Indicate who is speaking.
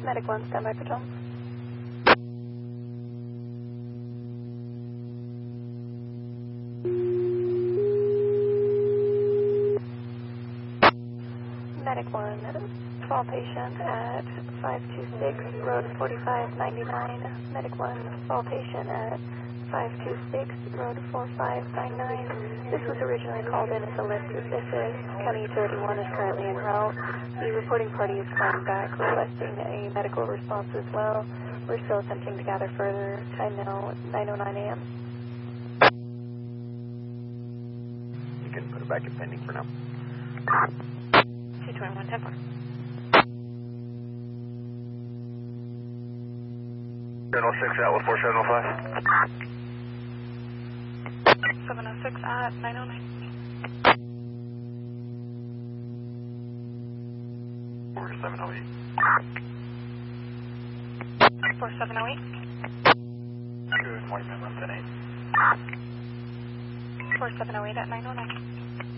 Speaker 1: Medic 1, standby for Tom. Medic 1, fall patient at 526, road 4599. Medic 1, fall patient at 526, road 4599. This was originally called in as a lift assist. County Utility 1 is currently en route. The reporting party is calling back, requesting a medical response as well. We're still attempting to gather further. Time now, 9:09 a.m.
Speaker 2: You can put it back in pending for now.
Speaker 1: 221 Temple.
Speaker 3: 706 out with 4705.
Speaker 1: 706 at 909.
Speaker 3: 4708.
Speaker 1: 4708.
Speaker 3: Good morning, member 108.
Speaker 1: 4708 at 909.